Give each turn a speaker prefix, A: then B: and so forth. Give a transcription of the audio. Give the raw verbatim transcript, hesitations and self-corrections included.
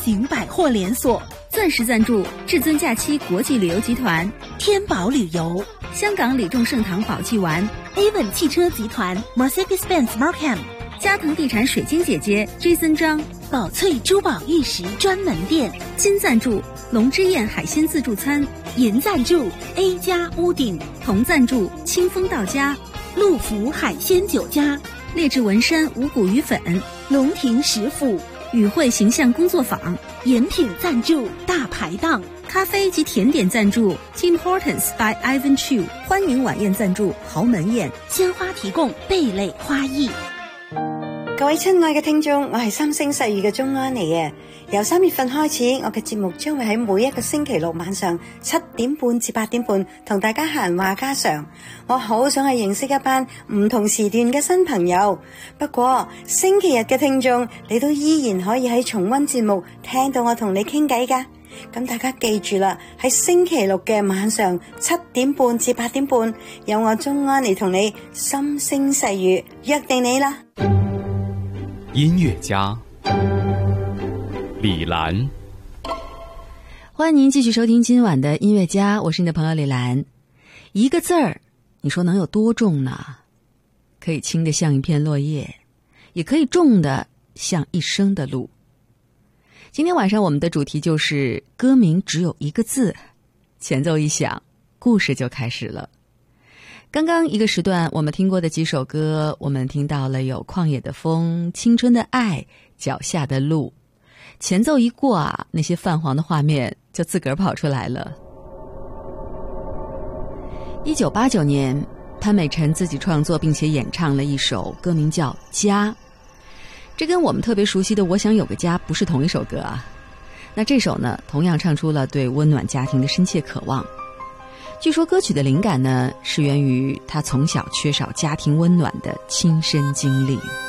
A: 型百货连锁。
B: 钻石赞助至尊假期国际旅游集团，
A: 天宝旅游，
B: 香港李众盛堂宝济丸，
A: Avon 汽车集团 Mercedes-Benz Markham，
B: 嘉腾地产水晶姐姐 Jason 张，
A: 宝翠珠宝玉石专门店。
B: 金赞助龙之宴海鲜自助餐，
A: 银赞助 A 家屋顶，
B: 铜赞助清风到家，
A: 陆福海鲜酒家，
B: 劣质文山五谷鱼粉，
A: 龙庭食府，
B: 与会形象工作坊，
A: 饮品赞助大排档，
B: 咖啡及甜点赞助 Tim Hortons by Ivan Chu， 欢迎晚宴赞助豪门宴，
A: 鲜花提供蓓蕾花藝。
C: 各位親愛嘅聽眾，我係三星細語嘅鍾安妮啊！由三月份開始，我嘅節目將會喺每一個星期六晚上七點半至八點半同大家閒話家常。我好想去認識一班唔同時段嘅新朋友。不過星期日嘅聽眾，你都依然可以喺重溫節目聽到我同你傾偈㗎。咁大家記住啦，喺星期六嘅晚上七點半至八點半，有我鍾安妮同你心聲細語，約定你啦。
D: 音樂家李蘭，
B: 歡迎您繼續收聽今晚的音樂家，我是你的朋友李蘭。一個字兒，你說能有多重呢？可以輕得像一片落葉，也可以重得像一生的路。今天晚上我們的主題就是歌名只有一個字，前奏一響，故事就開始了。剛剛一個時段我們聽過的幾首歌，我們聽到了有曠野的風、青春的愛、腳下的路。前奏一過啊，那些泛黃的畫面就自個兒跑出來了。一九八九年，潘美辰自己創作並且演唱了一首歌名叫《家》，這跟我們特別熟悉的《我想有個家》不是同一首歌啊。那這首呢，同樣唱出了對溫暖家庭的深切渴望。據說歌曲的靈感呢，是源於他從小缺少家庭溫暖的親身經歷。